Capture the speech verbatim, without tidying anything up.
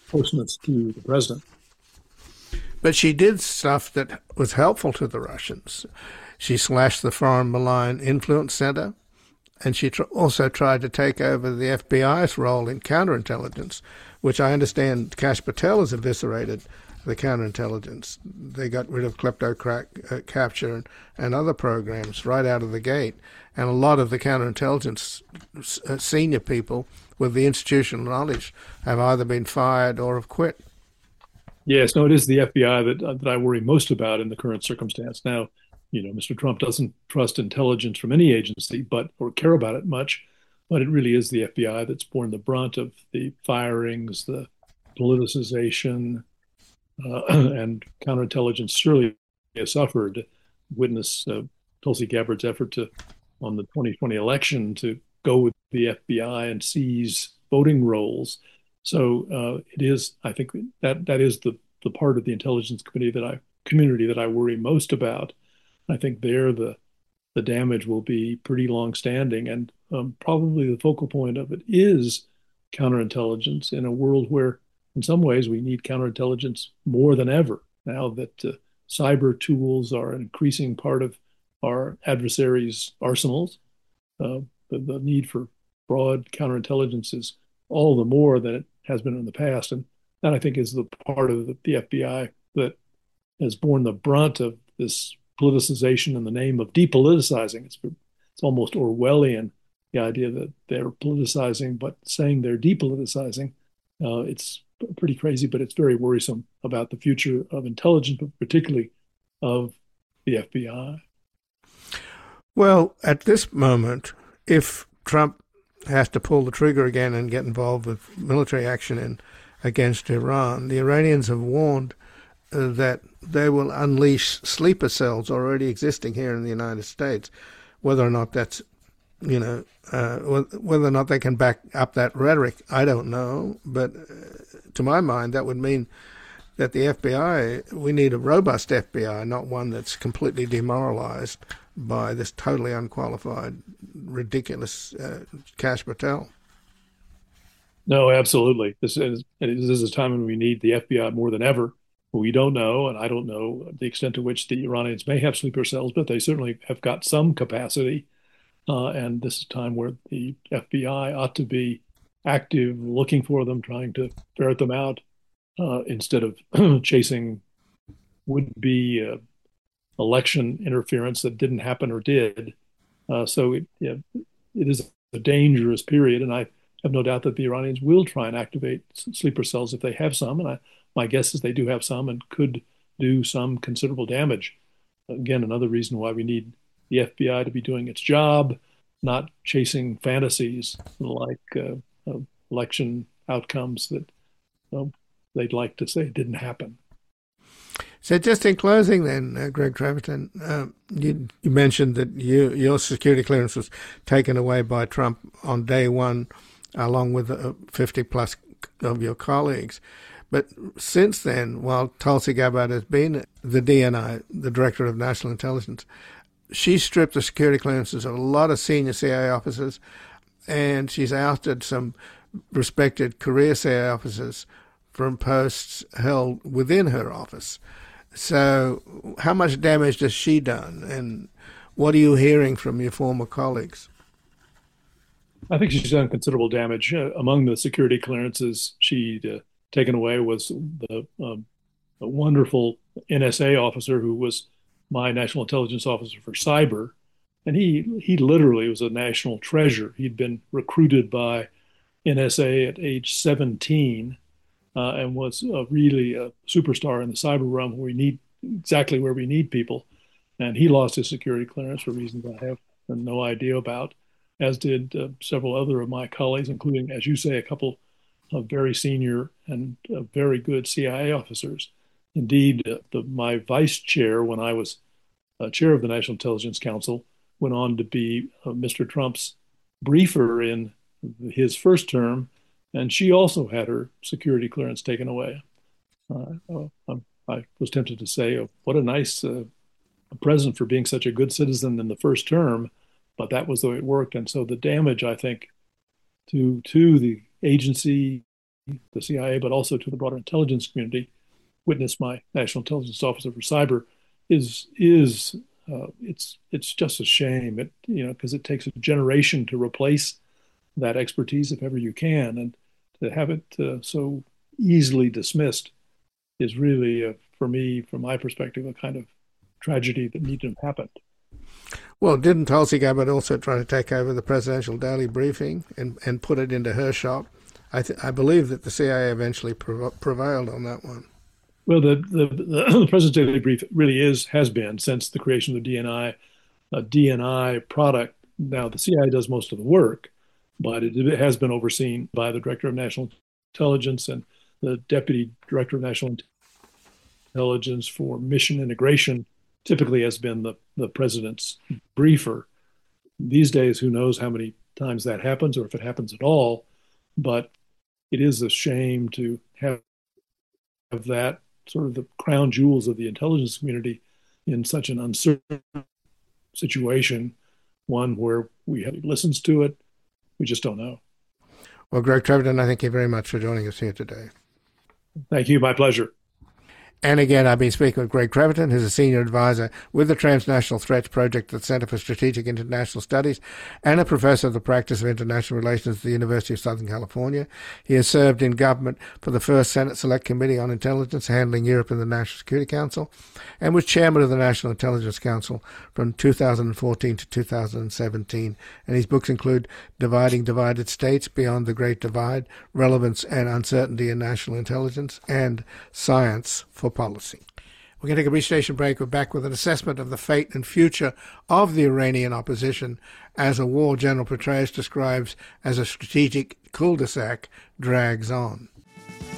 closeness to the president. But she did stuff that was helpful to the Russians. She slashed the Foreign Malign Influence Center, and she tr- also tried to take over the F B I's role in counterintelligence, which I understand Kash Patel has eviscerated the counterintelligence. They got rid of klepto uh, capture and, and other programs right out of the gate. And a lot of the counterintelligence uh, senior people with the institutional knowledge have either been fired or have quit. Yes, no, it is the F B I that, uh, that I worry most about in the current circumstance. Now, you know, Mister Trump doesn't trust intelligence from any agency, but or care about it much. But it really is the F B I that's borne the brunt of the firings, the politicization, uh, and counterintelligence surely has suffered. Witness uh, Tulsi Gabbard's effort to, on the twenty twenty election, to go with the F B I and seize voting rolls. So uh, it is, I think that that is the the part of the intelligence committee that I community that I worry most about. I think there the the damage will be pretty long standing, and um, probably the focal point of it is counterintelligence in a world where, in some ways, we need counterintelligence more than ever now that uh, cyber tools are an increasing part of our adversaries' arsenals. Uh, the, the need for broad counterintelligence is all the more than it has been in the past, and that I think is the part of the, the F B I that has borne the brunt of this politicization in the name of depoliticizing. It's it's almost Orwellian, the idea that they're politicizing but saying they're depoliticizing. Uh, it's pretty crazy, but it's very worrisome about the future of intelligence, but particularly of the F B I. Well, at this moment, if Trump has to pull the trigger again and get involved with military action in, against Iran, the Iranians have warned uh, that they will unleash sleeper cells already existing here in the United States. Whether or not that's, you know, uh, whether or not they can back up that rhetoric, I don't know. But uh, to my mind, that would mean that the F B I, we need a robust F B I, not one that's completely demoralized by this totally unqualified, ridiculous uh, Kash Patel. No, absolutely. This is this is a time when we need the F B I more than ever. We don't know, and I don't know the extent to which the Iranians may have sleeper cells, but they certainly have got some capacity. Uh, and this is a time where the F B I ought to be active, looking for them, trying to ferret them out, uh, instead of chasing would-be uh, election interference that didn't happen or did. Uh, so it, yeah, it is a dangerous period, and I have no doubt that the Iranians will try and activate sleeper cells if they have some. And I, my guess is they do have some and could do some considerable damage. Again, another reason why we need the F B I to be doing its job, not chasing fantasies like uh, uh, election outcomes that uh, they'd like to say didn't happen. So just in closing then, uh, Greg Treverton, uh, you, you mentioned that you, your security clearance was taken away by Trump on day one, along with uh, fifty plus of your colleagues. But since then, while Tulsi Gabbard has been the D N I, the Director of National Intelligence, she stripped the security clearances of a lot of senior C I A officers, and she's ousted some respected career C I A officers from posts held within her office. So how much damage has she done, and what are you hearing from your former colleagues? I think she's done considerable damage. Uh, among the security clearances she'd uh, taken away was the, um, the wonderful N S A officer who was my national intelligence officer for cyber. And he, he literally was a national treasure. He'd been recruited by N S A at age seventeen, uh, and was uh, really a superstar in the cyber realm where we need exactly where we need people. And he lost his security clearance for reasons I have no idea about, as did uh, several other of my colleagues, including, as you say, a couple of very senior and uh, very good C I A officers. Indeed, uh, the, my vice chair, when I was uh, chair of the National Intelligence Council, went on to be uh, Mister Trump's briefer in his first term, and she also had her security clearance taken away. Uh, uh, I was tempted to say, oh, what a nice uh, present for being such a good citizen in the first term, but that was the way it worked. And so the damage, I think, to to the agency the C I A, but also to the broader intelligence community, witness my National Intelligence Officer for Cyber, is is uh, it's it's just a shame. It you know because it takes a generation to replace that expertise if ever you can, and to have it uh, so easily dismissed is really, uh, for me, from my perspective, a kind of tragedy that needn't have happened. Well, didn't Tulsi Gabbard also try to take over the presidential daily briefing and, and put it into her shop? I, th- I believe that the C I A eventually prev- prevailed on that one. Well, the, the, the, the President's Daily Brief really is, has been, since the creation of the D N I, a D N I product. Now, the C I A does most of the work, but it, it has been overseen by the Director of National Intelligence and the Deputy Director of National Intelligence for Mission Integration, typically has been the, the president's briefer. These days, who knows how many times that happens or if it happens at all, but it is a shame to have, have that sort of the crown jewels of the intelligence community in such an uncertain situation, one where we have listens to it, we just don't know. Well, Greg Treverton, I thank you very much for joining us here today. Thank you. My pleasure. And again, I've been speaking with Greg Treverton, who's a senior advisor with the Transnational Threats Project at the Center for Strategic International Studies and a professor of the practice of international relations at the University of Southern California. He has served in government for the first Senate Select Committee on Intelligence, handling Europe and the National Security Council, and was chairman of the National Intelligence Council from two thousand fourteen to two thousand seventeen. And his books include Dividing Divided States, Beyond the Great Divide, Relevance and Uncertainty in National Intelligence, and Science for Policy. We're going to take a brief station break. We're back with an assessment of the fate and future of the Iranian opposition as a war General Petraeus describes as a strategic cul-de-sac drags on.